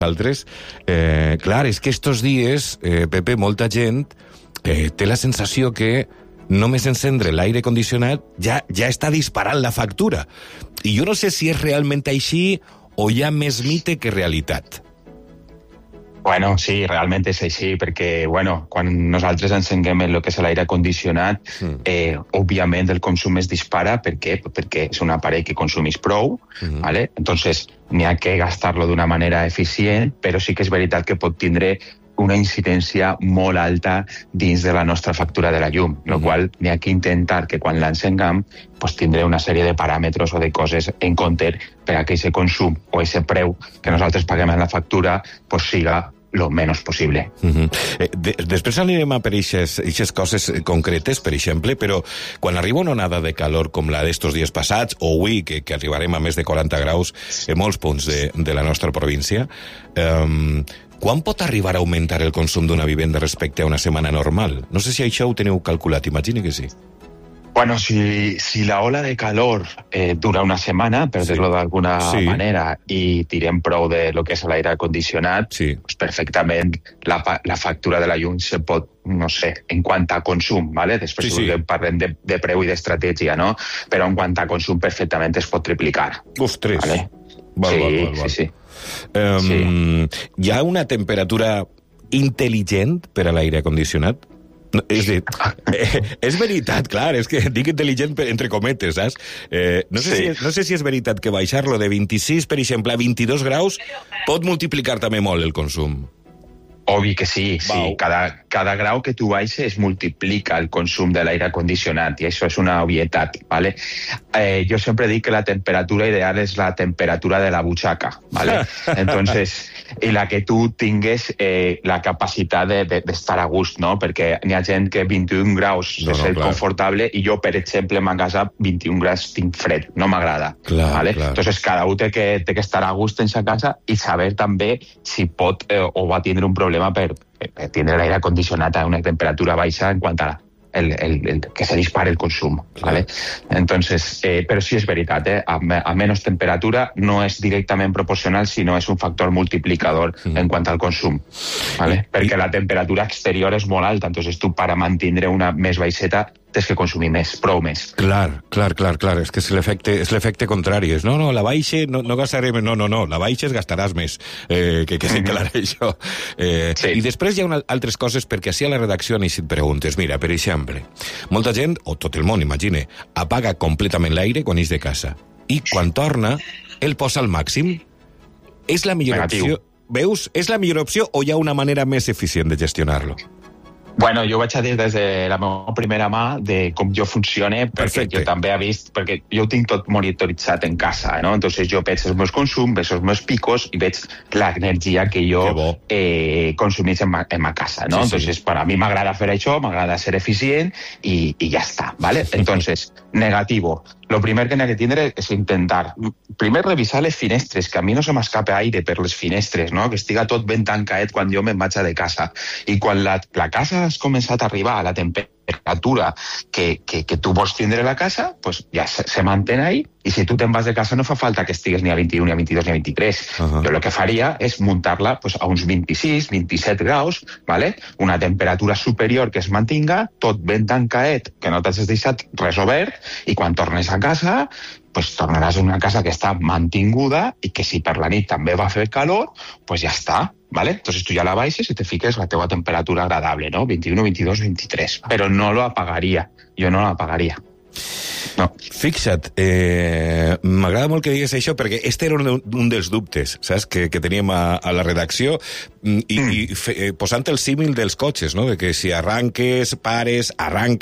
altres. Clar, és que estos dies, Pepe, molta gent té la sensació que només encendre l'aire condicionat ja està disparant la factura. I jo no sé si és realment així o hi ha més mite que realitat. Bueno, sí, realment és així, perquè, bueno, quan nosaltres encenguem el que és l'aire condicionat, òbviament el consum es dispara. Per què? Perquè és un aparell que consumís prou, ¿vale? Entonces n'hi ha que gastar-lo d'una manera eficient, però sí que és veritat que pot tindre una incidència molt alta dins de la nostra factura de la llum, el qual n'hi ha que intentar que quan l'encengam pues, tindré una sèrie de paràmetres o de coses en compte per a que aquest consum o aquest preu que nosaltres paguem en la factura pues, siga lo menys possible. Després anirem a per aquestes coses concretes, per exemple, però quan arriba una onada de calor com la d'estos dies passats, o avui, que arribarem a més de 40 graus en molts punts de la nostra província, quan pot arribar a augmentar el consum d'una vivenda respecte a una setmana normal? No sé si això ho teniu calculat, imagini que sí. Bueno, si la ola de calor dura una setmana, per dir-lo d'alguna manera, i tirem prou de lo que és l'aire condicionat, pues perfectament la factura de la llum se pot, no sé, en quant a consum, ¿vale? Després parlem de preu i d'estratègia, no? Però en quant a consum perfectament es pot triplicar. Ostres! ¿Vale? Sí. Hi ha una temperatura intel·ligent per a l'aire condicionat? No, és dir, és veritat, clar, és que dic intel·ligent entre cometes, saps? No sé si és veritat que baixar-lo de 26, per exemple, a 22 graus pot multiplicar també molt el consum. Obvi que sí. Cada grau que tu baixes multiplica el consum de l'aire condicionat i això és una obvietat, ¿vale? Jo sempre dic que la temperatura ideal és la temperatura de la butxaca, ¿vale? Entonces, i la que tu tingues la capacitat d'estar a gust, no? Perquè n'hi ha gent que 21 graus se sent confortable i jo, per exemple, en casa 21 graus tinc fred, no m'agrada, ¿vale? Entonces, cada un té que estar a gust en sa casa i saber també si pot o va tindre un problema per tindre l'aire condicionat a una temperatura baixa en quant a que se dispare el consum, ¿vale? Entonces, però sí és veritat, a menys temperatura no és directament proporcional, sinó és un factor multiplicador en quant al consum, ¿vale? Perquè la temperatura exterior és molt alta, entonces tu per mantenir una més baixeta tens que consumir més, prou més. Clar, és que és l'efecte contrari. No, la baixa no gastaré més, no, la baixa gastaràs més, que sí clar això. I després hi ha altres coses, perquè així a la redacció n'hi si et preguntes. Mira, per exemple, molta gent, o tot el món, imagine, apaga completament l'aire quan és de casa, i quan torna, el posa al màxim. És la millor opció? Veus? És la millor opció o hi ha una manera més eficient de gestionar-lo? Bueno, jo vaig a dir des de la meva primera mà de com jo funcione, perquè jo també he vist, perquè jo ho tinc tot monitoritzat en casa, no? Entonces jo veig els meus consums, veig els meus picos i veig l'energia que jo consumís en ma casa, no? Entonces, para mi m'agrada fer això, m'agrada ser eficient i ja està, ¿vale? Entonces, negativo. Lo primer que n'hi ha que tindre és intentar, primer, revisar les finestres, que a mi no se m'escape aire per les finestres, no? Que estiga tot ben tancat quan jo me'n vaig de casa. I quan la casa has començat a arribar a la temperatura que tu vols tindre a la casa, pues ja se mantén ahí, i si tu te'n vas de casa no fa falta que estigues ni a 21, ni a 22, ni a 23. Jo el que faria és muntar-la pues, a uns 26, 27 graus, ¿vale? Una temperatura superior que es mantinga, tot ben tancat, que no t'has deixat res obert, i quan tornes a casa, pues tornaràs a una casa que està mantinguda i que si per la nit també va fer calor, pues ja està, ¿vale? Entonces tu ja la baixes i te fiques la teua temperatura agradable, ¿no? 21, 22, 23. Però no lo apagaria. Jo no l'apagaria. No. Fixa't, m'agrada molt que digues això, perquè este era un dels dubtes, saps, que teníem a la redacció, i posant el símil dels cotxes, no? De que si arranques, pares,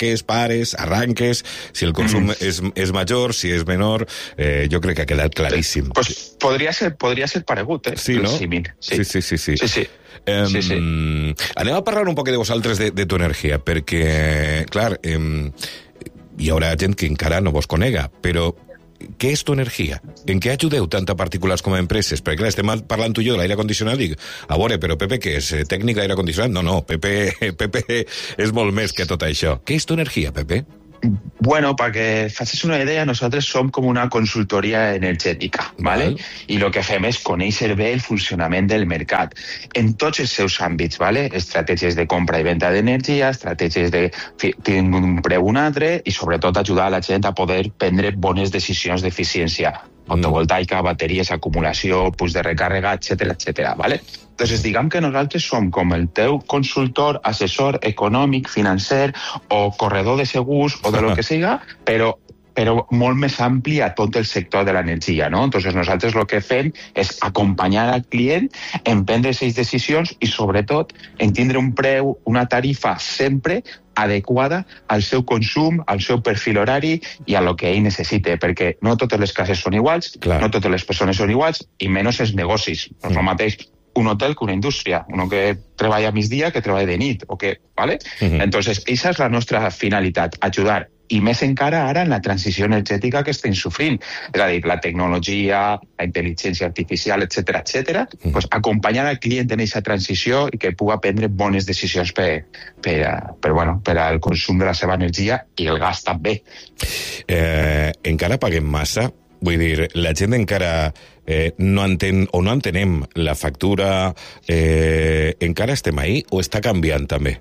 si el consum és major, si és menor, jo crec que ha quedat claríssim. Pues podria ser paregut, sí, no? El símil. Sí. Anem a parlar un poc de vosaltres, de tu energia, perquè, clar, hi haurà gent que encara no vos conega, però què és tu energia? En què ajudeu tant a particulars com a empreses? Perquè clar, estem parlant tu i jo de l'aire condicionat, dic, a veure, però Pepe què és? Tècnic d'aire condicionat? No, Pepe és molt més que tot això. Què és tu energia, Pepe? Bueno, para que facis una idea, nosaltres som com una consultoria energètica, ¿vale? I el que fem és conèixer bé el funcionament del mercat en tots els seus àmbits, ¿vale? Estratègies de compra i venda d'energia, estratègies de tinc un preu un altre i sobretot ajudar a la gent a poder prendre bones decisions d'eficiència fotovoltaica, bateries, acumulació, punts de recàrrega, etcètera, ¿vale? Entonces, diguem que nosaltres som com el teu consultor, assessor econòmic, financer o corredor de segurs o de lo que siga, però molt més ampli a tot el sector de l'energia, no? Entonces, nosaltres el que fem és acompanyar al client en prendre aquestes decisions i, sobretot, en tindre un preu, una tarifa sempre adequada al seu consum, al seu perfil horari i a lo que ell necessite, perquè no totes les cases són iguals, no totes les persones són iguals, i menys els negocis. No és el mateix un hotel que una indústria, uno que treballa a migdia que treballa de nit, o que, ¿vale? Entonces, esa és la nostra finalitat, ajudar, i més encara ara en la transició energètica que estem sofrint, és a dir, la tecnologia, la intel·ligència artificial, etcètera, pues acompanyar al client en aquesta transició i que pugui prendre bones decisions per al consum de la seva energia i el gas també. Encara paguem massa? Vull dir, la gent encara no entén o no entenem la factura, encara estem ahí o està canviant també?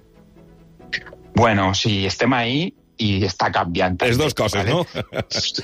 Bueno, sí, estem ahí i està canviant. Les dues coses, ¿vale? No?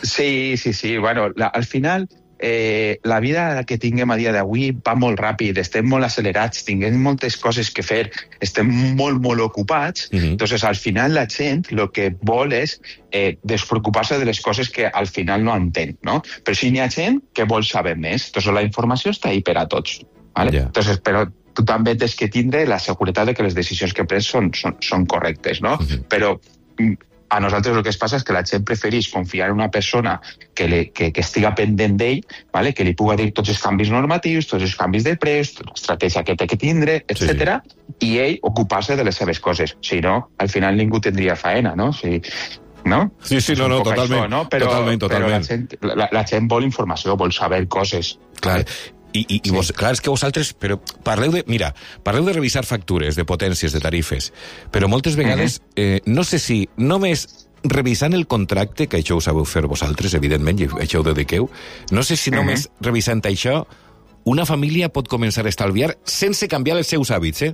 Sí. Bueno, al final, la vida que tinguem a dia d'avui va molt ràpid, estem molt accelerats, tinguem moltes coses que fer, estem molt ocupats, entonces al final la gent el que vol és despreocupar-se de les coses que al final no entén, no? Però sí n'hi ha gent que vol saber més, entonces la informació està ahí per a tots, ¿vale? Entonces, però tu també tens que tindre la seguretat de que les decisions que prens són correctes, no? Però a nosaltres el que es passa és que la gent prefereix confiar en una persona que estiga pendent d'ell, ¿vale? Que li pugui dir tots els canvis normatius, tots els canvis de preus, l'estratègia que té que tindre, etc. I ell ocupar-se de les seves coses. Si no, al final ningú tindria faena, no? No? Sí, no, totalment. Això, no? Totalment. Però la gent vol informació, vol saber coses. Clar. I vos, clar, és que vosaltres parleu de revisar factures, de potències, de tarifes, però moltes vegades, no sé si només revisant el contracte, que això ho sabeu fer vosaltres, evidentment, i això ho dediqueu, no sé si només revisant això, una família pot començar a estalviar sense canviar els seus hàbits,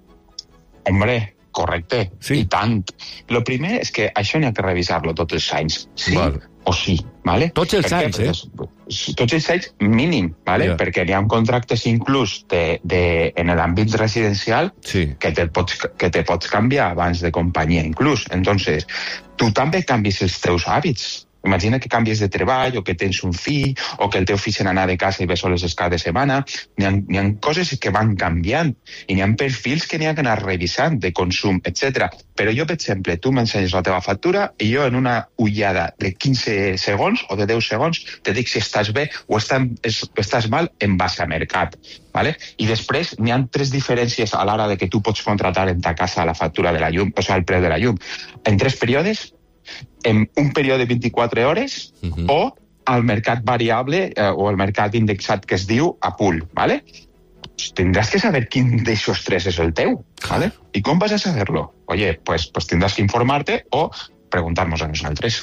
Hombre, correcte, i tant. Lo primer és que això n'hi ha que revisar-lo tots els anys, sí o sí, ¿vale? Tots els anys, Tots els anys mínim, ¿vale? Perquè hi ha contractes inclús en l'àmbit residencial que te pots canviar abans de companyia, inclús. Entonces, tu també canvis els teus hàbits. Imagina que canvies de treball, o que tens un fill, o que el teu fill se n'anà de casa i ve soles cada de setmana. N'hi ha coses que van canviant, i n'hi ha perfils que n'hi ha que anar revisant, de consum, etc. Però jo, per exemple, tu m'ensenyes la teva factura i jo en una ullada de 15 segons o de 10 segons te dic si estàs bé o estàs mal en base a mercat. ¿Vale? I després n'hi ha 3 diferències a l'hora de que tu pots contratar en ta casa la factura de la llum, o sigui, el preu de la llum. En 3 períodes, en un període de 24 hores o al mercat variable o al mercat indexat que es diu a pool, ¿vale? Tendrás que saber quin d'eixos 3 és el teu, ¿vale? ¿Y cómo vas a saberlo? Oye, pues tendrás que informarte o preguntar-nos a nosaltres.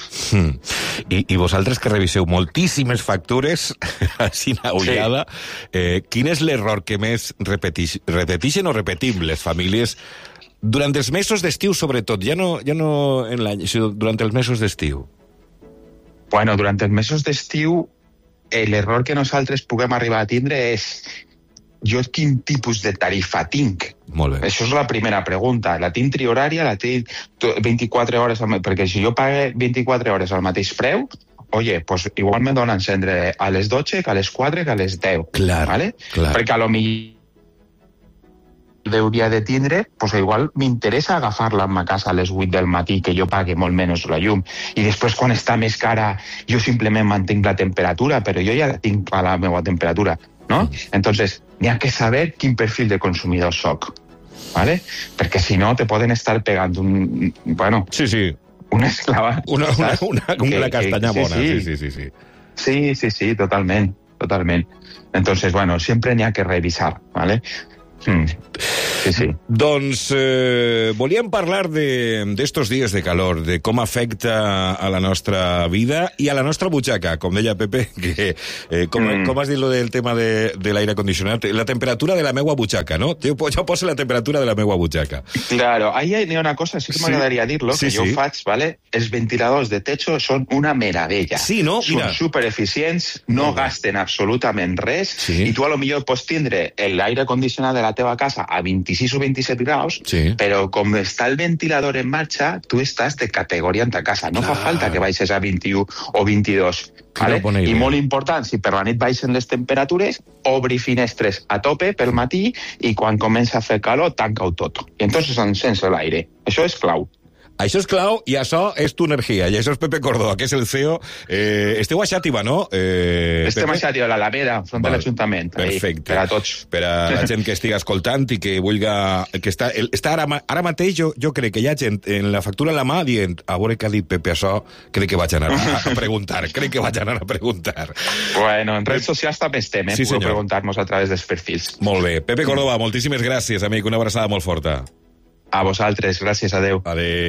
I vosaltres que reviseu moltíssimes factures, així una ullada, quin és l'error que més repeteixen o repetim les famílies durant els mesos d'estiu, sobretot? Ja no en l'any, sinó durant els mesos d'estiu. Bueno, durant els mesos d'estiu, l'error que nosaltres puguem arribar a tindre és jo quin tipus de tarifa tinc? Molt bé. Això és la primera pregunta. La tinc trihorària, la tinc 24 hores, perquè si jo pague 24 hores al mateix preu, oye, pues igual me dona encendre a les 12 que a les 4 que a les 10. Clar, ¿vale? Clar. Perquè a lo millor hauria de tindre, pues igual m'interessa agafar-la a ma casa a les 8 del matí, que jo pague molt menys la llum, i després quan està més cara jo simplement mantinc la temperatura, però jo ja tinc a la meva temperatura, no? Entonces, n'hi ha que saber quin perfil de consumidor soc, ¿vale? Perquè si no te poden estar pegant un... Bueno... Sí. Una esclava. Una castanya bona. Sí, totalment. Entonces, bueno, siempre n'hi ha que revisar, ¿vale? Sí, sí. Doncs volíem parlar d'estos dies de calor, de com afecta a la nostra vida i a la nostra butxaca, com deia Pepe, que com has dit lo del tema de l'aire condicionat, la temperatura de la meua butxaca, no? Jo poso la temperatura de la meua butxaca. Claro, ahí hay una cosa, sí que m'agradaria dir-lo, que jo faig, ¿vale? Els ventiladors de techo són una meravella. Sí, no? Són supereficients, no gasten absolutament res, i tu a lo millor pots tindre l'aire condicionat de la teva casa a 26 o 27 graus, però com està el ventilador en marxa, tu estàs de categoria en ta casa. No fa falta que baixes a 21 o 22. ¿Vale? I molt important, si per la nit baixen les temperatures, obri finestres a tope pel matí i quan comença a fer calor, tanca-ho tot. I entonces encens l'aire. Això és clau. Això és clau i això és tu energia. I això és Pepe Córdoba, que és el CEO. Esteu a Xàtiva, no? Estem a Xàtiva, a l'Alameda, enfront de l'Ajuntament. Perfecte. Per a tots. Per a la gent que estigui escoltant i que vulga... Que està ara mateix, jo crec que hi ha gent en la factura a la mà dient a veure què ha dit Pepe això, crec que vaig anar a preguntar. Bueno, en redes socials també estem, Sí, podeu preguntar-nos a través dels perfils. Molt bé. Pepe Córdoba, moltíssimes gràcies, amic. Una abraçada molt forta. A vosaltres, gràcies, adeu. Adeu.